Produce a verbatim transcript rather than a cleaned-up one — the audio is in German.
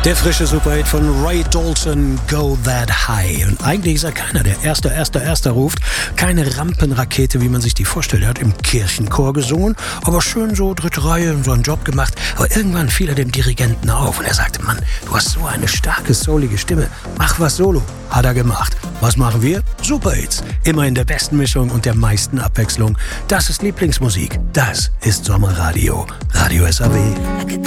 Der frische Superhit von Ray Dalton, Go That High. Und eigentlich ist er keiner, der Erster, Erster, Erster ruft. Keine Rampenrakete, wie man sich die vorstellt. Er hat im Kirchenchor gesungen, aber schön so dritte Reihe und so einen Job gemacht. Aber irgendwann fiel er dem Dirigenten auf und er sagte, Mann, du hast so eine starke, soulige Stimme. Mach was solo. Hat er gemacht. Was machen wir? Superhits. Immer in der besten Mischung und der meisten Abwechslung. Das ist Lieblingsmusik. Das ist Sommerradio. Radio S A W.